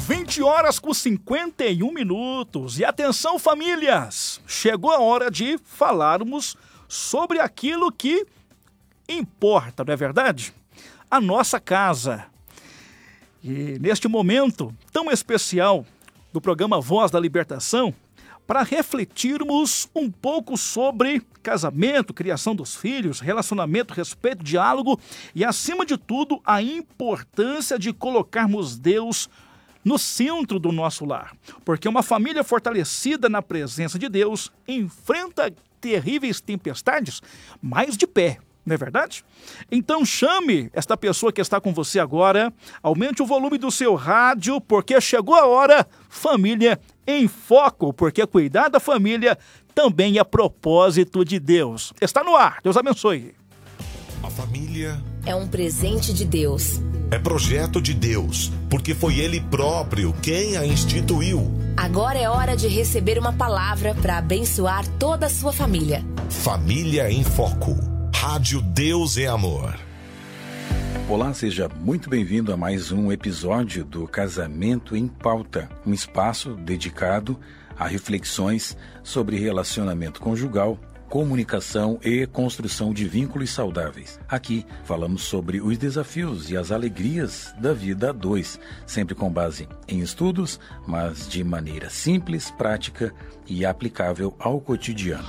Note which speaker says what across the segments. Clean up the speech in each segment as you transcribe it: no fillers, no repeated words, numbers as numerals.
Speaker 1: 20 horas com 51 minutos. E atenção, famílias! Chegou a hora de falarmos sobre aquilo que importa, não é verdade? A nossa casa. E neste momento tão especial do programa Voz da Libertação, para refletirmos um pouco sobre casamento, criação dos filhos, relacionamento, respeito, diálogo e, acima de tudo, a importância de colocarmos Deus no centro do nosso lar. Porque uma família fortalecida na presença de Deus enfrenta terríveis tempestades, mas de pé. Não é verdade? Então chame esta pessoa que está com você agora, aumente o volume do seu rádio, porque chegou a hora, família em foco, porque cuidar da família também é propósito de Deus. Está no ar, Deus abençoe.
Speaker 2: A família
Speaker 3: é um presente de Deus.
Speaker 2: É projeto de Deus, porque foi Ele próprio quem a instituiu.
Speaker 3: Agora é hora de receber uma palavra para abençoar toda a sua família.
Speaker 2: Família em Foco. Rádio Deus é Amor.
Speaker 4: Olá, seja muito bem-vindo a mais um episódio do Casamento em Pauta, um espaço dedicado a reflexões sobre relacionamento conjugal, comunicação e construção de vínculos saudáveis. Aqui falamos sobre os desafios e as alegrias da vida a dois, sempre com base em estudos, mas de maneira simples, prática e aplicável ao cotidiano.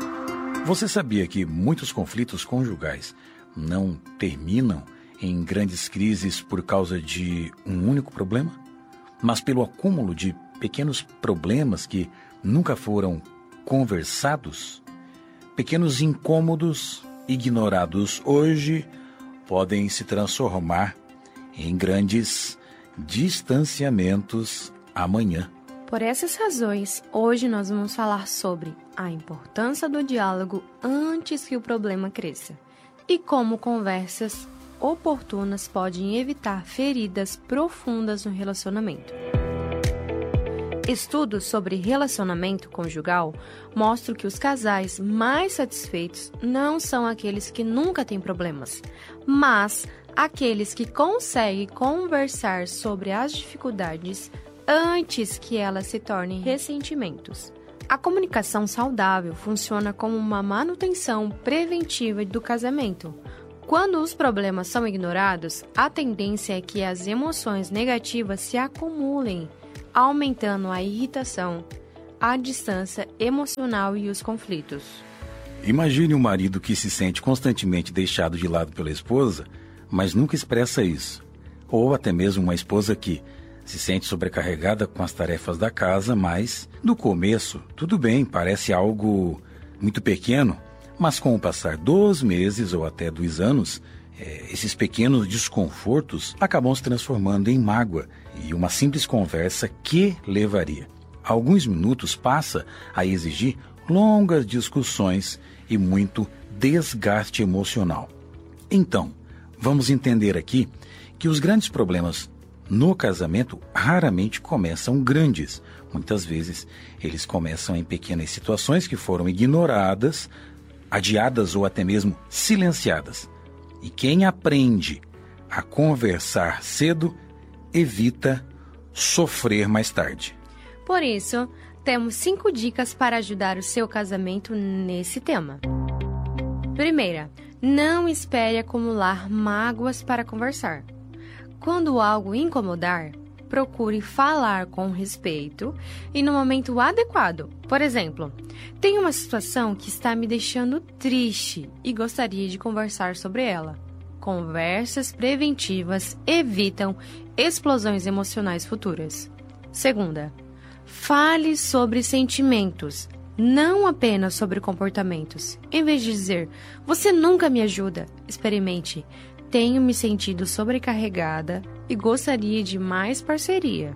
Speaker 4: Você sabia que muitos conflitos conjugais não terminam em grandes crises por causa de um único problema, mas pelo acúmulo de pequenos problemas que nunca foram conversados? Pequenos incômodos ignorados hoje podem se transformar em grandes distanciamentos amanhã.
Speaker 5: Por essas razões, hoje nós vamos falar sobre a importância do diálogo antes que o problema cresça e como conversas oportunas podem evitar feridas profundas no relacionamento. Estudos sobre relacionamento conjugal mostram que os casais mais satisfeitos não são aqueles que nunca têm problemas, mas aqueles que conseguem conversar sobre as dificuldades antes que elas se tornem ressentimentos. A comunicação saudável funciona como uma manutenção preventiva do casamento. Quando os problemas são ignorados, a tendência é que as emoções negativas se acumulem, aumentando a irritação, a distância emocional e os conflitos.
Speaker 4: Imagine um marido que se sente constantemente deixado de lado pela esposa, mas nunca expressa isso. Ou até mesmo uma esposa que se sente sobrecarregada com as tarefas da casa, mas no começo, tudo bem, parece algo muito pequeno, mas com o passar dos meses ou até dos anos, esses pequenos desconfortos acabam se transformando em mágoa e uma simples conversa que levaria alguns minutos passa a exigir longas discussões e muito desgaste emocional. Então, vamos entender aqui que os grandes problemas no casamento raramente começam grandes. Muitas vezes eles começam em pequenas situações que foram ignoradas, adiadas ou até mesmo silenciadas. E quem aprende a conversar cedo evita sofrer mais tarde.
Speaker 5: Por isso, temos 5 dicas para ajudar o seu casamento nesse tema. Primeira, não espere acumular mágoas para conversar. Quando algo incomodar, procure falar com respeito e no momento adequado. Por exemplo, tem uma situação que está me deixando triste e gostaria de conversar sobre ela. Conversas preventivas evitam explosões emocionais futuras. Segunda, fale sobre sentimentos, não apenas sobre comportamentos. Em vez de dizer, você nunca me ajuda, experimente. Tenho me sentido sobrecarregada e gostaria de mais parceria.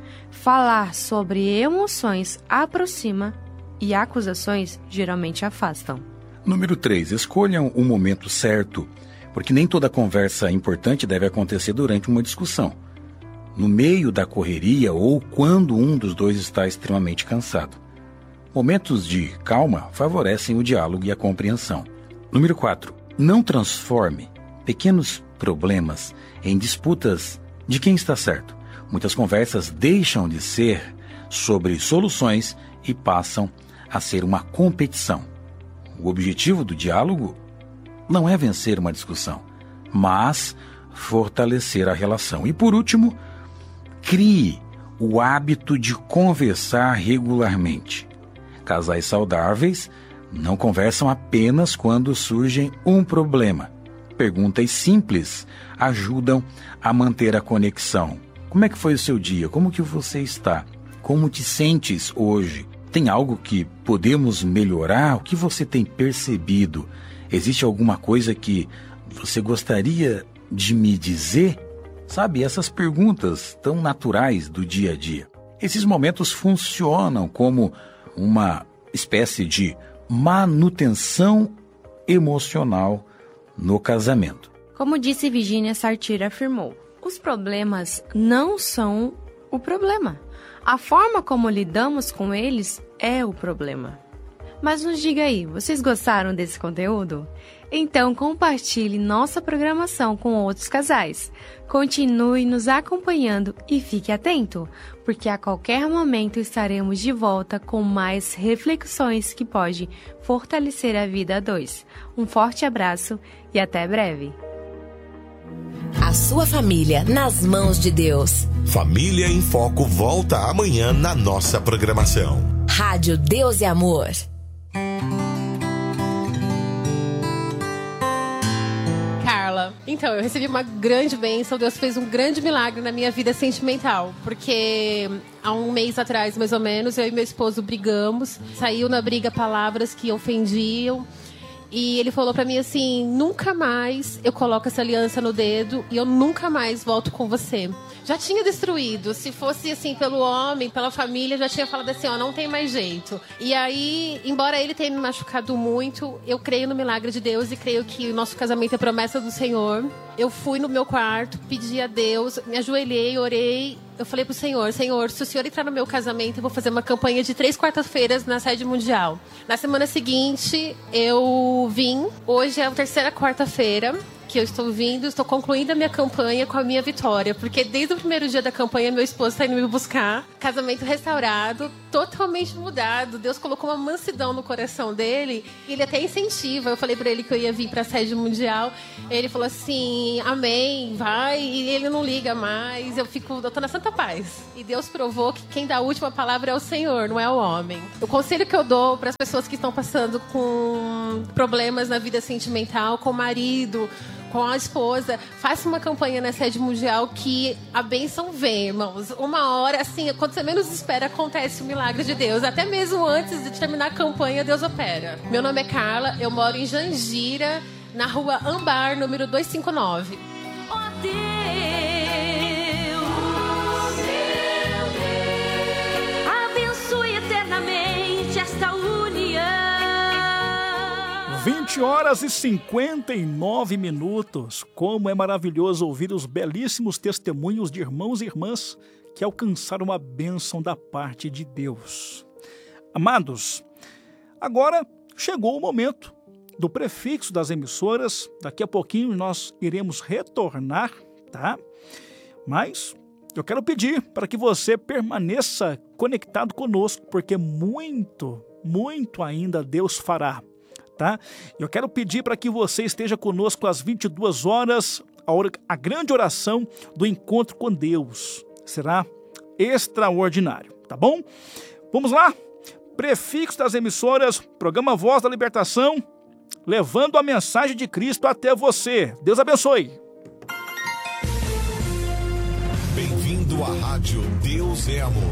Speaker 5: Falar sobre emoções aproxima e acusações geralmente afastam.
Speaker 4: Número 3. Escolham o momento certo, porque nem toda conversa importante deve acontecer durante uma discussão. No meio da correria ou quando um dos dois está extremamente cansado. Momentos de calma favorecem o diálogo e a compreensão. Número 4. Não transforme pequenos problemas em disputas de quem está certo. Muitas conversas deixam de ser sobre soluções e passam a ser uma competição. O objetivo do diálogo não é vencer uma discussão, mas fortalecer a relação. E por último, crie o hábito de conversar regularmente. Casais saudáveis não conversam apenas quando surge um problema. Perguntas simples ajudam a manter a conexão. Como é que foi o seu dia? Como que você está? Como te sentes hoje? Tem algo que podemos melhorar? O que você tem percebido? Existe alguma coisa que você gostaria de me dizer? Sabe, essas perguntas tão naturais do dia a dia. Esses momentos funcionam como uma espécie de manutenção emocional no casamento.
Speaker 5: Como disse Virginia Satir afirmou, os problemas não são o problema. A forma como lidamos com eles é o problema. Mas nos diga aí, vocês gostaram desse conteúdo? Então compartilhe nossa programação com outros casais. Continue nos acompanhando e fique atento, porque a qualquer momento estaremos de volta com mais reflexões que podem fortalecer a vida a dois. Um forte abraço e até breve.
Speaker 3: A sua família nas mãos de Deus.
Speaker 2: Família em Foco volta amanhã na nossa programação.
Speaker 3: Rádio Deus e Amor.
Speaker 6: Carla, então, eu recebi uma grande bênção. Deus fez um grande milagre na minha vida sentimental. Porque há um mês atrás, mais ou menos, eu e meu esposo brigamos. Saiu na briga palavras que ofendiam. E ele falou pra mim assim, nunca mais eu coloco essa aliança no dedo e eu nunca mais volto com você. Já tinha destruído, se fosse assim pelo homem, pela família, já tinha falado assim, ó, não tem mais jeito. E aí, embora ele tenha me machucado muito, eu creio no milagre de Deus e creio que o nosso casamento é promessa do Senhor. Eu fui no meu quarto, pedi a Deus, me ajoelhei, orei. Eu falei pro Senhor, Senhor, se o Senhor entrar no meu casamento, eu vou fazer uma campanha de 3 quartas-feiras na sede mundial. Na semana seguinte, eu vim. Hoje é a 3ª quarta-feira que eu estou vindo, estou concluindo a minha campanha com a minha vitória. Porque desde o primeiro dia da campanha, meu esposo está indo me buscar. Casamento restaurado, totalmente mudado. Deus colocou uma mansidão no coração dele. E ele até incentiva. Eu falei para ele que eu ia vir para a sede mundial. Ele falou assim, amém, vai. E ele não liga mais. Eu tô na santa paz. E Deus provou que quem dá a última palavra é o Senhor, não é o homem. O conselho que eu dou para as pessoas que estão passando com problemas na vida sentimental, com o marido, com a esposa, faça uma campanha na sede mundial que a bênção vem, irmãos. Uma hora, assim, quando você menos espera, acontece o milagre de Deus. Até mesmo antes de terminar a campanha, Deus opera. Meu nome é Carla, eu moro em Jandira, na rua Ambar, número 259.
Speaker 7: Oh, Deus,
Speaker 1: 20 horas e 59 minutos. Como é maravilhoso ouvir os belíssimos testemunhos de irmãos e irmãs que alcançaram a bênção da parte de Deus. Amados, agora chegou o momento do prefixo das emissoras. Daqui a pouquinho nós iremos retornar, tá? Mas eu quero pedir para que você permaneça conectado conosco, porque muito ainda Deus fará. Tá? Eu quero pedir para que você esteja conosco às 22 horas, a grande oração do encontro com Deus. Será extraordinário, tá bom? Vamos lá? Prefixo das emissoras, programa Voz da Libertação, levando a mensagem de Cristo até você. Deus abençoe.
Speaker 2: Bem-vindo à Rádio Deus é Amor.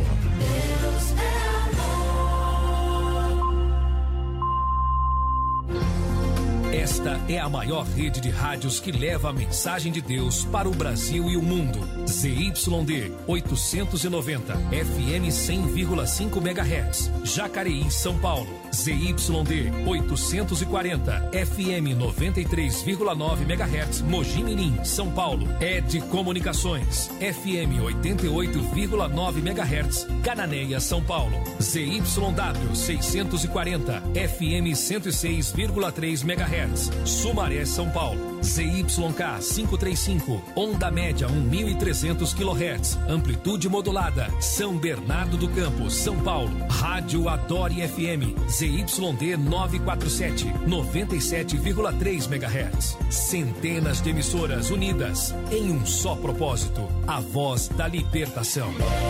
Speaker 8: Esta é a maior rede de rádios que leva a mensagem de Deus para o Brasil e o mundo. ZYD 890, FM 100,5 MHz, Jacareí, São Paulo. ZYD 840, FM 93,9 MHz, Mogi Mirim, São Paulo. ED Comunicações, FM 88,9 MHz, Cananéia, São Paulo. ZYW 640, FM 106,3 MHz, MHz. Sumaré, São Paulo. ZYK 535, onda média 1.300 kHz, amplitude modulada. São Bernardo do Campo, São Paulo. Rádio Adore FM, ZYD 947, 97,3 MHz. Centenas de emissoras unidas em um só propósito: a voz da libertação.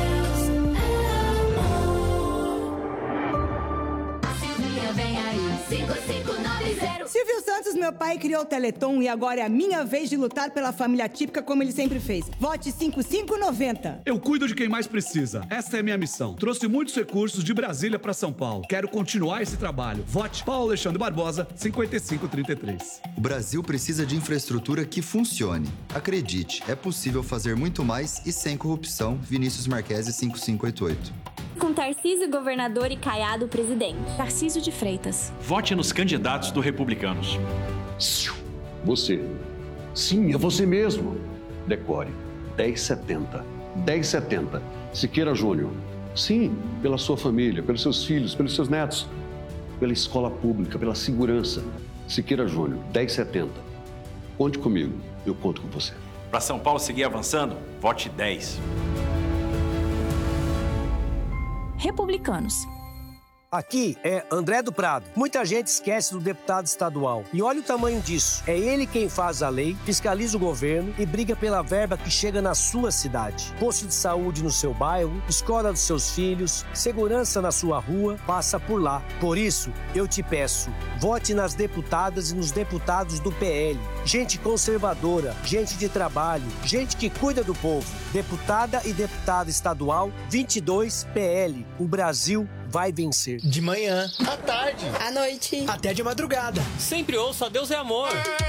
Speaker 7: Vem aí, 5590.
Speaker 9: Silvio Santos, meu pai, criou o Teleton e agora é a minha vez de lutar pela família típica como ele sempre fez. Vote 5590.
Speaker 10: Eu cuido de quem mais precisa. Essa é a minha missão. Trouxe muitos recursos de Brasília para São Paulo. Quero continuar esse trabalho. Vote Paulo Alexandre Barbosa, 5533.
Speaker 11: O Brasil precisa de infraestrutura que funcione. Acredite, é possível fazer muito mais e sem corrupção. Vinícius Marquesi, 5588.
Speaker 12: Com Tarcísio governador e Caiado presidente. Tarcísio de Freitas.
Speaker 13: Vote nos candidatos do Republicanos.
Speaker 14: Você. Sim, é você mesmo. Decore. 1070. 1070. Siqueira Júnior. Sim, pela sua família, pelos seus filhos, pelos seus netos. Pela escola pública, pela segurança. Siqueira Júnior. 1070. Conte comigo. Eu conto com você.
Speaker 13: Para São Paulo seguir avançando, vote 10.
Speaker 12: Republicanos.
Speaker 15: Aqui é André do Prado. Muita gente esquece do deputado estadual. E olha o tamanho disso. É ele quem faz a lei, fiscaliza o governo e briga pela verba que chega na sua cidade. Posto de saúde no seu bairro, escola dos seus filhos, segurança na sua rua, passa por lá. Por isso, eu te peço, vote nas deputadas e nos deputados do PL. Gente conservadora, gente de trabalho, gente que cuida do povo. Deputada e deputado estadual, 22 PL. O Brasil vai vencer.
Speaker 16: De manhã, à tarde,
Speaker 17: à noite,
Speaker 16: até de madrugada.
Speaker 17: Sempre ouço a Deus é amor.